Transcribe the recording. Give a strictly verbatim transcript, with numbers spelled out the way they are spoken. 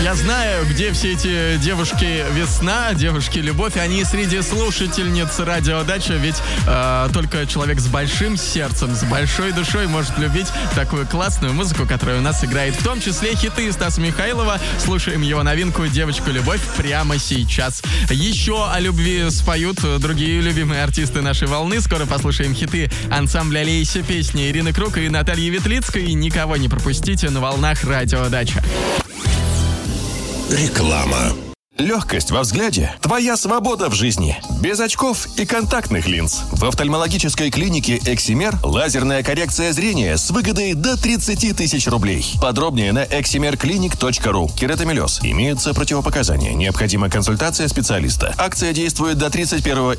Я знаю, где все эти девушки весна, девушки любовь. Они среди слушательниц радиодача, ведь э, только человек с большим сердцем, с большой душой может любить такую классную музыку, которая у нас играет, в том числе хиты Стаса Михайлова. Слушаем его новинку «Девочка любовь» прямо сейчас. Еще о любви споют другие любимые артисты нашей волны. Скоро послушаем хиты ансамбля «Лейся» песни Ирины Круг и Натальи Ветлицкой. Никого не пропустите на волнах радиодача. Реклама. Легкость во взгляде – твоя свобода в жизни. Без очков и контактных линз. В офтальмологической клинике «Эксимер» лазерная коррекция зрения с выгодой до тридцать тысяч рублей. Подробнее на эксимер клиник точка ру. Кератомелез. Имеются противопоказания. Необходима консультация специалиста. Акция действует до тридцать первого